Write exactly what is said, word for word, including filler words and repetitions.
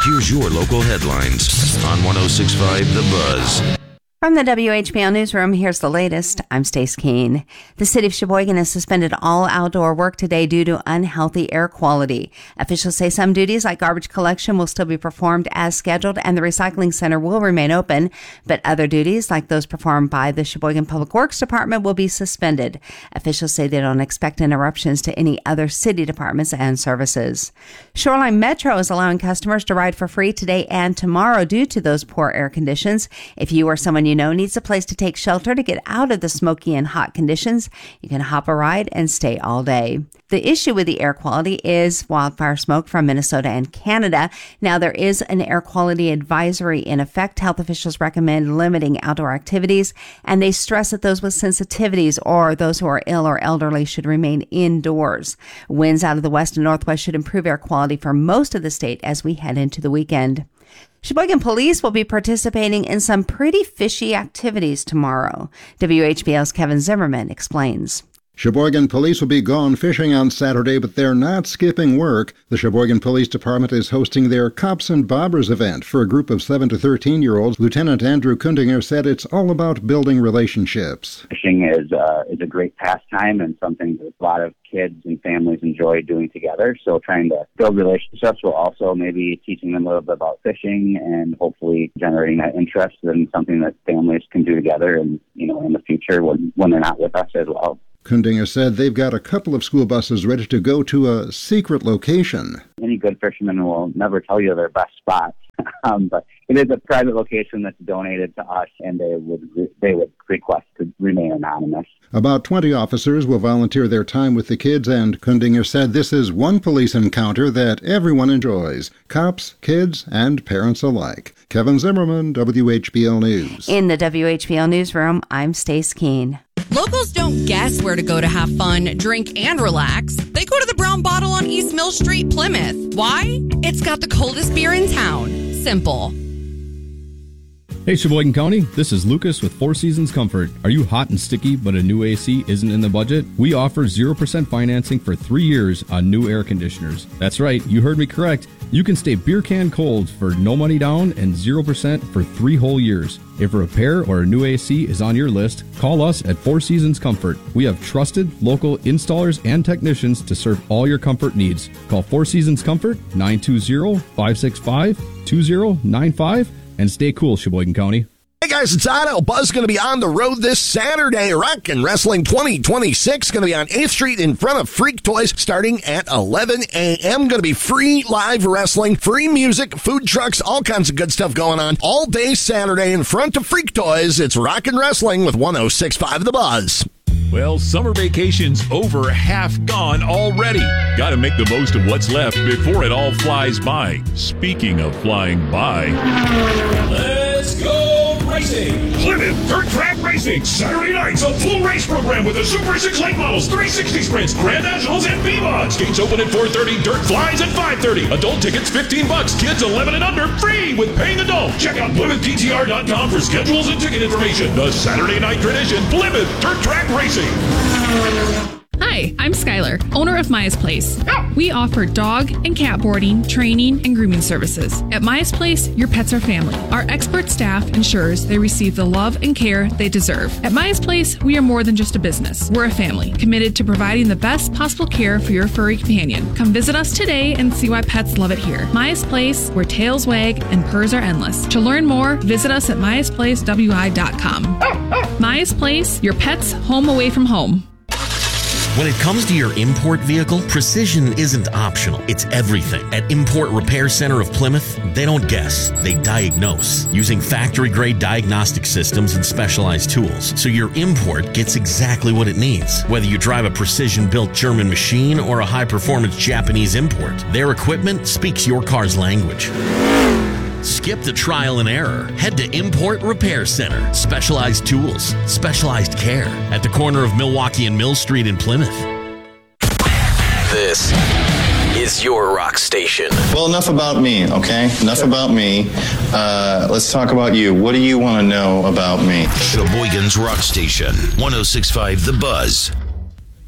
Here's your local headlines on one oh six point five The Buzz. From the W H B L Newsroom, here's the latest. I'm Stace Keene. The city of Sheboygan has suspended all outdoor work today due to unhealthy air quality. Officials say some duties like garbage collection will still be performed as scheduled and the recycling center will remain open, but other duties like those performed by the Sheboygan Public Works Department will be suspended. Officials say they don't expect interruptions to any other city departments and services. Shoreline Metro is allowing customers to ride for free today and tomorrow due to those poor air conditions. If you or someone you know needs a place to take shelter to get out of the smoky and hot conditions, you can hop a ride and stay all day. The issue with the air quality is wildfire smoke from Minnesota and Canada. Now, there is an air quality advisory in effect. Health officials recommend limiting outdoor activities, and they stress that those with sensitivities or those who are ill or elderly should remain indoors. Winds out of the west and northwest should improve air quality for most of the state as we head into the weekend. Sheboygan Police will be participating in some pretty fishy activities tomorrow. W H B L's Kevin Zimmerman explains. Sheboygan Police will be gone fishing on Saturday, but they're not skipping work. The Sheboygan Police Department is hosting their Cops and Bobbers event for a group of seven to thirteen-year-olds. Lieutenant Andrew Kundinger said it's all about building relationships. Fishing is, uh, is a great pastime and something that a lot of kids and families enjoy doing together. So trying to build relationships while also maybe teaching them a little bit about fishing and hopefully generating that interest in something that families can do together and, you know, in the future when, when they're not with us as well. Kundinger said they've got a couple of school buses ready to go to a secret location. Any good fisherman will never tell you their best spots, um, but it is a private location that's donated to us, and they would they would request to remain anonymous. About twenty officers will volunteer their time with the kids, and Kundinger said this is one police encounter that everyone enjoys, cops, kids, and parents alike. Kevin Zimmerman, W H B L News. In the W H B L Newsroom, I'm Stace Keene. Locals don't guess where to go to have fun, drink, and relax. They go to the Brown Bottle on East Mill Street, Plymouth. Why? It's got the coldest beer in town. Simple. Hey Sheboygan County, this is Lucas with Four Seasons Comfort. Are you hot and sticky but a new A C isn't in the budget? We offer zero percent financing for three years on new air conditioners. That's right, you heard me correct. You can stay beer can cold for no money down and zero percent for three whole years. If a repair or a new A C is on your list, call us at Four Seasons Comfort. We have trusted local installers and technicians to serve all your comfort needs. Call Four Seasons Comfort, nine two zero, five six five, two zero nine five, and stay cool, Sheboygan County. Hey guys, it's Otto. Buzz going to be on the road this Saturday. Rock and Wrestling twenty twenty-six going to be on eighth Street in front of Freak Toys starting at eleven a.m. Going to be free live wrestling, free music, food trucks, all kinds of good stuff going on all day Saturday in front of Freak Toys. It's Rock and Wrestling with one oh six point five The Buzz. Well, summer vacation's over, half gone already. Got to make the most of what's left before it all flies by. Speaking of flying by, let's go racing! Plymouth Dirt Track Racing, Saturday nights, a full race program with the Super six late models, three sixty sprints, Grand Nationals, and V-Mods. Gates open at four thirty, dirt flies at five thirty. Adult tickets fifteen bucks, kids eleven and under, free with paying adult. Check out Plymouth D T R dot com for schedules and ticket information. The Saturday night tradition, Plymouth Dirt Track Racing. Hi, I'm Skylar, owner of Maya's Place. We offer dog and cat boarding, training, and grooming services. At Maya's Place, your pets are family. Our expert staff ensures they receive the love and care they deserve. At Maya's Place, we are more than just a business. We're a family, committed to providing the best possible care for your furry companion. Come visit us today and see why pets love it here. Maya's Place, where tails wag and purrs are endless. To learn more, visit us at myas place w i dot com. Maya's Place, your pet's home away from home. When it comes to your import vehicle, precision isn't optional. It's everything. At Import Repair Center of Plymouth, they don't guess, they diagnose using factory-grade diagnostic systems and specialized tools, so your import gets exactly what it needs. Whether you drive a precision-built German machine or a high-performance Japanese import, their equipment speaks your car's language. Skip the trial and error. Head to Import Repair Center. Specialized tools, specialized care at the corner of Milwaukee and Mill Street in Plymouth. This is your rock station. Well, enough about me, okay? Enough about me. Uh, let's talk about you. What do you want to know about me? Sheboygan's rock station, one oh six point five The Buzz.